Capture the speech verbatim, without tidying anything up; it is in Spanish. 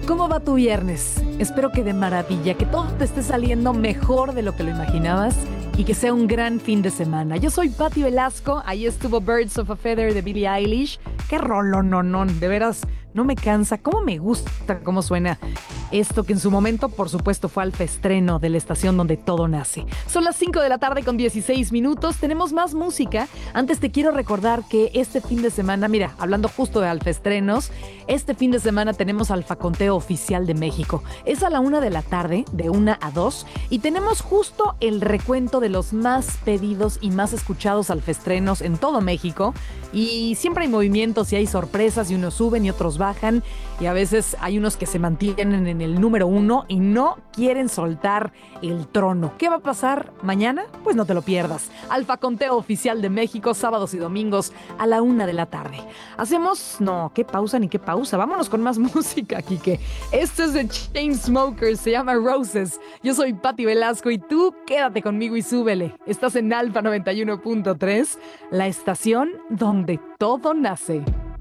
¿Cómo va tu viernes? Espero que de maravilla, que todo te esté saliendo mejor de lo que lo imaginabas y que sea un gran fin de semana. Yo soy Patti Velasco, ahí estuvo Birds of a Feather de Billie Eilish. Qué rollo, no, no, de veras, no me cansa. Cómo me gusta cómo suena esto que en su momento, por supuesto, fue alfa estreno de la estación donde todo nace. Son las cinco de la tarde con dieciséis minutos. Tenemos más música. Antes te quiero recordar que este fin de semana, mira, hablando justo de alfa estrenos, este fin de semana tenemos Alfa Conteo Oficial de México. Es a la una de la tarde, de una a dos, y tenemos justo el recuento de los más pedidos y más escuchados alfaestrenos en todo México. Y siempre hay movimientos y hay sorpresas, y unos suben y otros bajan, y a veces hay unos que se mantienen en el número uno y no quieren soltar el trono. ¿Qué va a pasar mañana? Pues no te lo pierdas. Alfa Conteo Oficial de México, sábados y domingos a la una de la tarde. Hacemos, no, qué pausa ni qué pausa. Vámonos con más música, Kike. Esto es de Chainsmokers, se llama Roses. Yo soy Patti Velasco y tú quédate conmigo y súbele. Estás en Alfa noventa y uno punto tres, la estación donde todo nace.